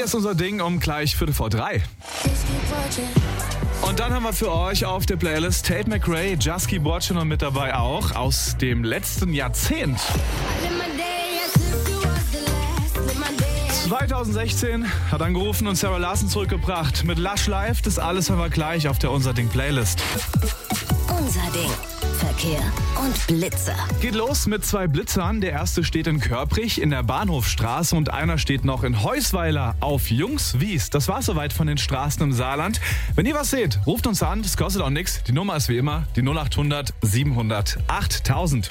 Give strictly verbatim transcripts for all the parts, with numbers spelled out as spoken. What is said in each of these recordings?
Hier ist unser Ding um gleich Viertel vor drei. Und dann haben wir für euch auf der Playlist Tate McRae, Just Keep Watching und mit dabei auch aus dem letzten Jahrzehnt. zwanzig sechzehn hat angerufen und Sarah Larson zurückgebracht. Mit Lush Life, das alles haben wir gleich auf der Unser Ding Playlist. Unser Ding. Verkehr und Blitzer. Geht los mit zwei Blitzern. Der erste steht in Körprich in der Bahnhofstraße und einer steht noch in Heusweiler auf Jungswies. Das war soweit von den Straßen im Saarland. Wenn ihr was seht, ruft uns an, das kostet auch nichts. Die Nummer ist wie immer die null acht hundert siebenhundert achttausend.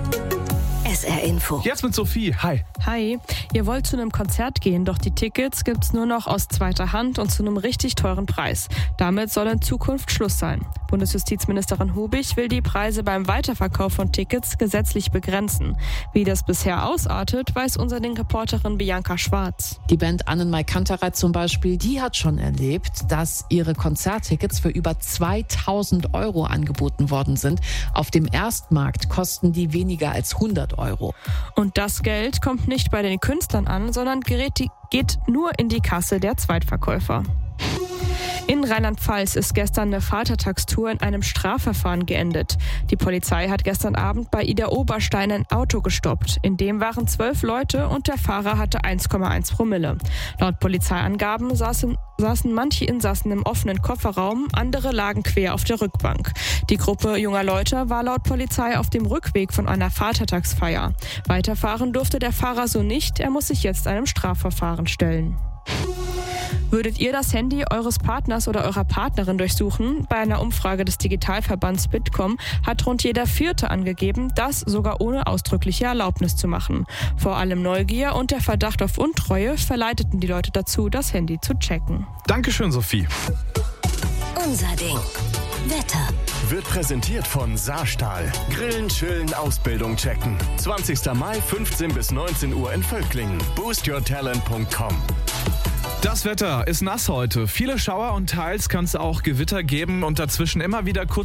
S R Info. Jetzt mit Sophie. Hi. Hi, ihr wollt zu einem Konzert gehen, doch die Tickets gibt's nur noch aus zweiter Hand und zu einem richtig teuren Preis. Damit soll in Zukunft Schluss sein. Bundesjustizministerin Hubig will die Preise beim Weiterverkauf von Tickets gesetzlich begrenzen. Wie das bisher ausartet, weiß unser Ding-Reporterin Bianca Schwarz. Die Band Annenmai Kantereit zum Beispiel, die hat schon erlebt, dass ihre Konzerttickets für über zweitausend Euro angeboten worden sind. Auf dem Erstmarkt kosten die weniger als hundert Euro. Und das Geld kommt nicht bei den Künstlern an, sondern gerät die, geht nur in die Kasse der Zweitverkäufer. In Rheinland-Pfalz ist gestern eine Vatertagstour in einem Strafverfahren geendet. Die Polizei hat gestern Abend bei Ida Oberstein ein Auto gestoppt. In dem waren zwölf Leute und der Fahrer hatte eins Komma eins Promille. Laut Polizeiangaben saßen, saßen manche Insassen im offenen Kofferraum, andere lagen quer auf der Rückbank. Die Gruppe junger Leute war laut Polizei auf dem Rückweg von einer Vatertagsfeier. Weiterfahren durfte der Fahrer so nicht, er muss sich jetzt einem Strafverfahren stellen. Würdet ihr das Handy eures Partners oder eurer Partnerin durchsuchen? Bei einer Umfrage des Digitalverbands Bitkom hat rund jeder Vierte angegeben, das sogar ohne ausdrückliche Erlaubnis zu machen. Vor allem Neugier und der Verdacht auf Untreue verleiteten die Leute dazu, das Handy zu checken. Dankeschön, Sophie. Unser Ding. Wetter. Wird präsentiert von Saarstahl. Grillen, chillen, Ausbildung checken. zwanzigster Mai, fünfzehn bis neunzehn Uhr in Völklingen. boost your talent punkt com. Das Wetter ist nass heute. Viele Schauer und teils kann es auch Gewitter geben und dazwischen immer wieder kurz